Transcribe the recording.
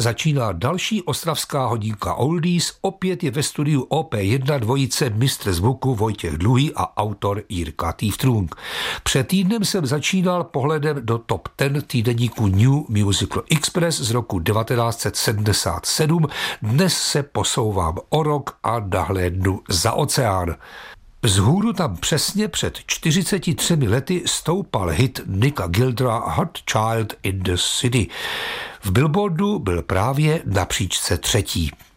Začíná další ostravská hodinka Oldies, opět je ve studiu OP1 dvojice mistr zvuku Vojtěch Dluhý a autor Jirka Týftrung. Před týdnem jsem začínal pohledem do top 10 týdeníku New Musical Express z roku 1977, dnes se posouvám o rok a nahlédnu za oceán. Vzhůru tam přesně před 43 lety stoupal hit Nicka Gildra Hot Child in the City. V Billboardu byl právě na příčce 3.